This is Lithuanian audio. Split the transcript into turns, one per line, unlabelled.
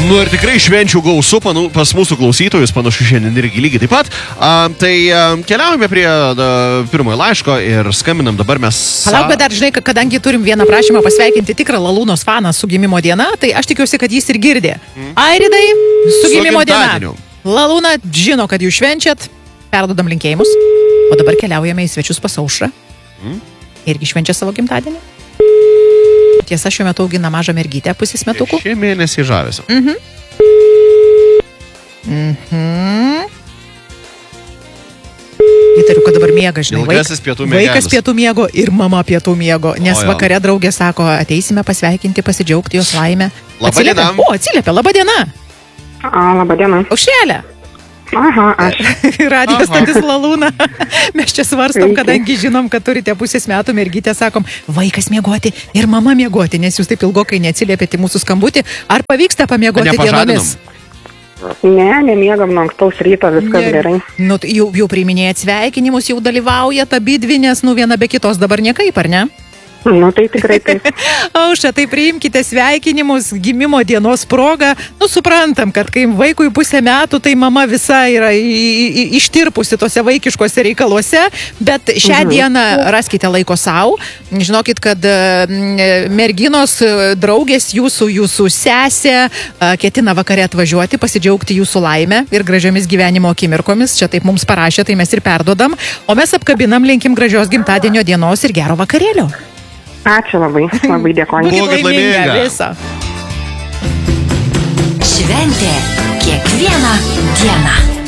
Nu ir tikrai švenčių gausu pas mūsų klausytojus, panašu šiandien irgi lygiai taip pat. Keliaujame prie pirmojo laiško ir skambinam dabar mes...
Palauk, bet dar žinai, kadangi turim vieną prašymą pasveikinti tikrą Lalūnos faną su gimimo diena, tai aš tikiuosi, kad jis ir girdė. Airidai, su gimimo diena. Lalūna žino, kad jūs švenčiat, perdodam linkėjimus, o dabar keliaujame į svečius pas Aušrą. Irgi švenčia savo gimtadienį. Tiesa, šiuo metu augina mažą mergytę, pusės metukų.
Šį mėnesį žavėsi.
Įtariu, kad dabar miega, žinai.
Ilgasis pietų miegelis.
Vaikas pietų miego ir mama pietų miego, nes vakare draugė sako, ateisime pasveikinti, pasidžiaugti jos laimę.
Labadiena.
Atsiliepia, labadiena.
Labadiena.
Aušrelė.
Aha, aš.
Radijos stotis Lalūna. Mes čia svarstom, kadangi žinom, kad turite pusės metų mergytę, sakom, vaikas miegoti ir mama miegoti, nes jūs taip ilgokai neatsiliepėte mūsų skambutį. Ar pavyksta pamiegoti dienomis?
Ne, nemiegam nuo ankstaus ryto, viskas gerai.
Nu, jau priiminėjat sveikinimus, jau dalyvaujat abidvi, nes viena be kitos dabar niekaip, ar ne?
Nu, tai tikrai taip.
Aušra, tai priimkite sveikinimus gimimo dienos proga. Suprantam, kad kai vaikui pusę metų, tai mama visa yra ištirpusi tose vaikiškose reikaluose, bet šią dieną raskite laiko savo. Žinokit, kad merginos, draugės jūsų sesė ketina vakare atvažiuoti, pasidžiaugti jūsų laimę ir gražiomis gyvenimo akimirkomis. Čia taip mums parašė, tai mes ir perdodam. O mes apkabinam, linkim gražios gimtadienio dienos ir gero vakarėlio.
Ačiū labai, labai dėkoju.
Būkit laiminga visą.
Šventė kiekvieną dieną.